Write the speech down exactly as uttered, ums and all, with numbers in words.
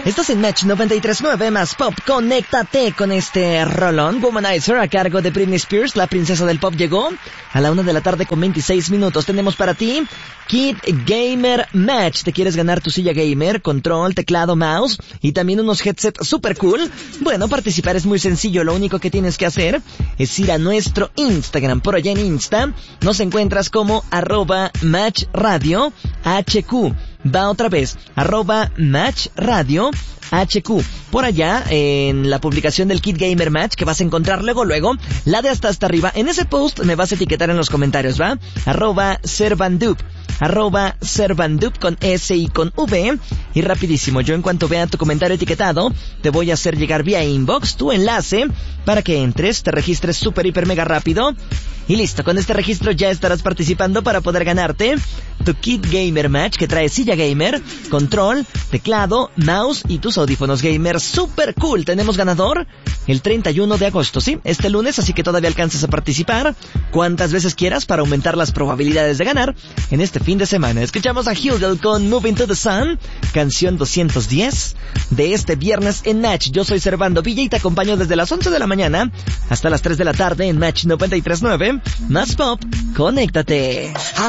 Estás en Match noventa y tres punto nueve más Pop. Conéctate con este rolón. Womanizer a cargo de Britney Spears, la princesa del pop, llegó a la una de la tarde con veintiséis minutos. Tenemos para ti Kid Gamer Match. ¿Te quieres ganar tu silla gamer, control, teclado, mouse y también unos headsets super cool? Bueno, participar es muy sencillo. Lo único que tienes que hacer es ir a nuestro Instagram. Por allá en Insta nos encuentras como arroba Match Radio H Q. Va otra vez, arroba Match Radio H Q. Por allá, en la publicación del Kid Gamer Match, que vas a encontrar luego, luego, la de hasta hasta arriba. En ese post me vas a etiquetar en los comentarios, ¿va? Arroba Servandup. Arroba Servandup con S y con V. Y rapidísimo, yo en cuanto vea tu comentario etiquetado, te voy a hacer llegar vía inbox tu enlace para que entres, te registres súper, hiper, mega rápido. Y listo, con este registro ya estarás participando para poder ganarte tu Kid Gamer Match, que trae silla gamer, control, teclado, mouse y tus audífonos gamer super cool. Tenemos ganador el treinta y uno de agosto, ¿sí? Este lunes, así que todavía alcanzas a participar cuantas veces quieras para aumentar las probabilidades de ganar en este fin de semana. Escuchamos a Hugel con Moving to the Sun, canción doscientos diez de este viernes en Match. Yo soy Servando Villa y te acompaño desde las once de la mañana hasta las tres de la tarde en Match noventa y tres punto nueve más Pop. Conéctate.